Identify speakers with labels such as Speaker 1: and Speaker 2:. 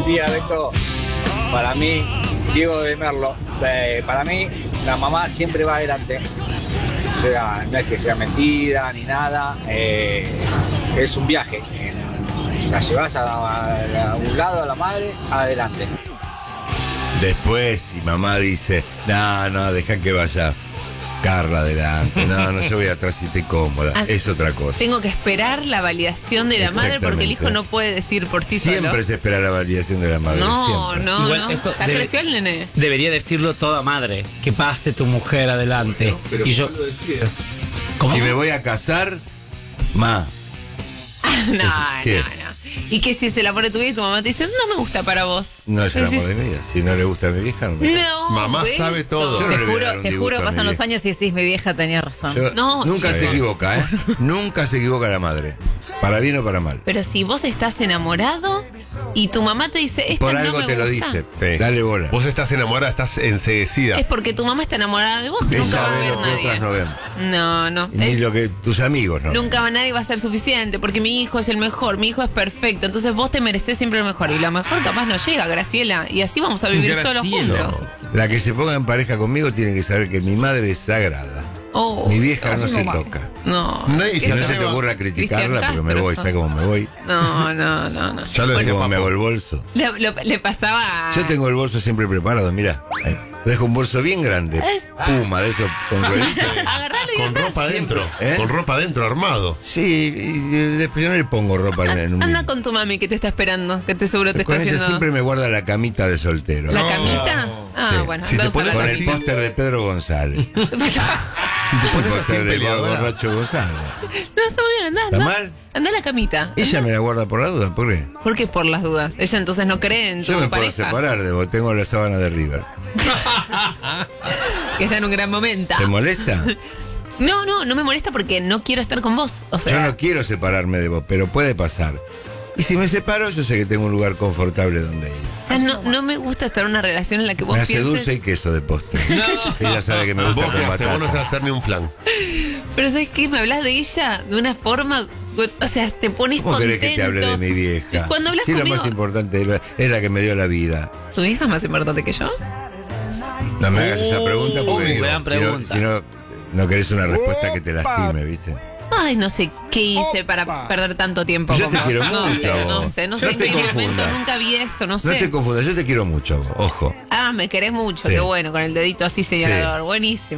Speaker 1: día, Beto. Para mí, Diego de Merlo, para mí la mamá siempre va adelante. O sea, no es que sea mentira ni nada, es un viaje. La llevas a un lado a la madre, adelante.
Speaker 2: Después, si mamá dice, no, deja que vaya Carla adelante, no, yo voy atrás y estoy cómoda, es otra cosa.
Speaker 3: Tengo que esperar la validación de la madre porque el hijo no puede decir por sí solo.
Speaker 2: Siempre se espera la validación de la madre.
Speaker 3: No,
Speaker 4: Igual
Speaker 3: no,
Speaker 4: eso
Speaker 3: ya creció el nene.
Speaker 4: Debería decirlo toda madre, que pase tu mujer adelante.
Speaker 2: Pero
Speaker 4: y yo, ¿cómo?
Speaker 2: Si me voy a casar, ma.
Speaker 3: No.
Speaker 2: ¿Qué?
Speaker 3: Y que si se la pone tu vida y tu mamá te dice, no me gusta para vos.
Speaker 2: No es el amor de mi vida. Si no le gusta a mi vieja, no me gusta.
Speaker 3: No,
Speaker 5: Mamá
Speaker 3: Beto.
Speaker 5: sabe todo.
Speaker 2: Yo no le voy a dar un
Speaker 6: Te
Speaker 2: disgusto
Speaker 6: juro,
Speaker 2: a mi
Speaker 6: pasan los
Speaker 2: vieja.
Speaker 6: años y decís, mi vieja tenía razón.
Speaker 3: No,
Speaker 2: Nunca
Speaker 3: sí.
Speaker 2: se equivoca, ¿eh? Nunca se equivoca la madre. Para bien o para mal.
Speaker 3: Pero si vos estás enamorado y tu mamá te dice, esto
Speaker 2: Por
Speaker 3: no
Speaker 2: algo
Speaker 3: me
Speaker 2: te lo
Speaker 3: gusta,
Speaker 2: dice.
Speaker 5: Sí.
Speaker 2: Dale bola.
Speaker 5: Vos estás enamorada, estás enseguecida.
Speaker 3: es porque tu mamá está enamorada de vos y nunca
Speaker 2: Ella
Speaker 3: va a
Speaker 2: ve
Speaker 3: ver
Speaker 2: lo que
Speaker 3: nadie.
Speaker 2: otras no ven.
Speaker 3: No.
Speaker 2: Ni lo que tus amigos no ven.
Speaker 3: Nunca nadie va a ser suficiente porque mi hijo es el mejor, mi hijo es perfecto. Entonces vos te mereces siempre lo mejor. Y lo mejor capaz no llega, Graciela. Y así vamos a vivir solos juntos.
Speaker 2: La que se ponga en pareja conmigo tiene que saber que mi madre es sagrada.
Speaker 3: Oh,
Speaker 2: Mi vieja no se toca.
Speaker 3: No.
Speaker 5: Nadie
Speaker 2: Y
Speaker 5: se
Speaker 2: no se te
Speaker 5: atreva.
Speaker 2: ocurra criticarla
Speaker 3: Cristian
Speaker 2: porque me voy,
Speaker 3: Castro,
Speaker 2: ¿sabes cómo me voy?
Speaker 3: No.
Speaker 5: Ya lo decía
Speaker 2: Como me
Speaker 5: Papo.
Speaker 2: hago el bolso.
Speaker 3: Le pasaba.
Speaker 2: Yo tengo el bolso siempre preparado, mira. Dejo un bolso bien grande.
Speaker 3: Es-
Speaker 2: Puma, de esos con rueditas.
Speaker 3: Agarralo y
Speaker 5: Con
Speaker 3: andá.
Speaker 5: ropa adentro.
Speaker 2: ¿Eh?
Speaker 5: Con ropa adentro, armado.
Speaker 2: Sí, y después yo no le pongo ropa en un...
Speaker 3: Anda con tu mami que te está esperando, que te seguro te está
Speaker 2: Con ella
Speaker 3: haciendo.
Speaker 2: siempre me guarda la camita de soltero.
Speaker 3: ¿La camita? Ah,
Speaker 2: Sí.
Speaker 3: bueno.
Speaker 5: Si te
Speaker 3: anda a
Speaker 5: pones
Speaker 2: Con
Speaker 3: usarla.
Speaker 2: el
Speaker 5: así-
Speaker 2: póster de Pedro González.
Speaker 5: Si te
Speaker 2: El
Speaker 5: pones así
Speaker 2: póster de
Speaker 5: peleadora.
Speaker 2: borracho González.
Speaker 3: No, está muy bien, andá.
Speaker 2: ¿Está
Speaker 3: andá.
Speaker 2: mal?
Speaker 3: Andá a la camita.
Speaker 2: Ella me la guarda por la duda, ¿por qué?
Speaker 3: ¿Por qué por las dudas? Ella entonces no cree en tu
Speaker 2: Yo me puedo
Speaker 3: pareja.
Speaker 2: separar de vos, tengo la sábana de River.
Speaker 3: Que está en un gran momento.
Speaker 2: ¿Te molesta?
Speaker 3: No me molesta porque no quiero estar con vos. O sea,
Speaker 2: Yo no quiero separarme de vos, pero puede pasar. Y si me separo, yo sé que tengo un lugar confortable donde ir.
Speaker 3: ya no me gusta estar en una relación en la que vos
Speaker 2: Me hace
Speaker 3: pienses.
Speaker 2: dulce y queso de postre. Ella sabe que me gusta
Speaker 5: Vos
Speaker 2: con
Speaker 5: qué haces, vos no
Speaker 2: batata.
Speaker 5: sabés hacer ni un flan.
Speaker 3: Pero ¿sabes qué? Me hablas de ella de una forma. O sea, te pones
Speaker 2: ¿Cómo
Speaker 3: contento.
Speaker 2: querés que te hable de mi vieja?
Speaker 3: Cuando hablas
Speaker 2: Sí, lo
Speaker 3: conmigo.
Speaker 2: más importante es la que me dio la vida.
Speaker 3: ¿Tu vieja es más importante que yo?
Speaker 2: No me hagas esa pregunta porque digo,
Speaker 4: gran pregunta.
Speaker 2: si no querés una respuesta que te lastime, ¿viste?
Speaker 3: Ay, no sé qué hice para perder tanto tiempo
Speaker 2: Yo
Speaker 3: con
Speaker 2: te
Speaker 3: vos.
Speaker 2: quiero
Speaker 3: no
Speaker 2: mucho
Speaker 3: sé,
Speaker 2: a vos.
Speaker 3: no sé,
Speaker 2: No
Speaker 3: en
Speaker 2: te
Speaker 3: qué momento
Speaker 2: confundas.
Speaker 3: nunca vi esto, no
Speaker 2: No
Speaker 3: sé.
Speaker 2: te confundas, yo te quiero mucho, ojo.
Speaker 3: Ah, me querés mucho,
Speaker 2: Sí.
Speaker 3: qué bueno, con el dedito así señalador, buenísimo.